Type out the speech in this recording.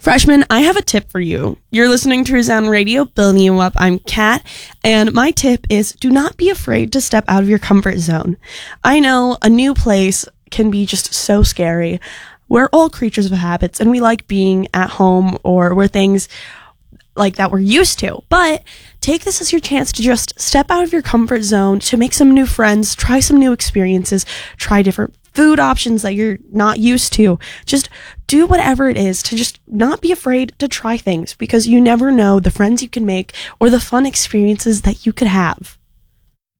Freshman, I have a tip for you. You're listening to Resound Radio, building you up. I'm Kat, and my tip is do not be afraid to step out of your comfort zone. I know a new place can be just so scary. We're all creatures of habits, and we like being at home or where things like that we're used to. But take this as your chance to just step out of your comfort zone, to make some new friends, try some new experiences, try different food options that you're not used to. Just do whatever it is to just not be afraid to try things, because you never know the friends you can make or the fun experiences that you could have.